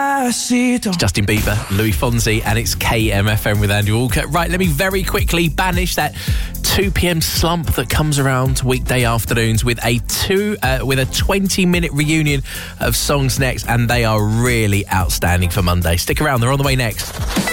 It's Justin Bieber, Louis Fonsi, and it's KMFM with Andy Walker. Right, let me very quickly banish that 2 p.m. slump that comes around weekday afternoons with a 20-minute reunion of songs next, and they are really outstanding for Monday. Stick around, they're on the way next.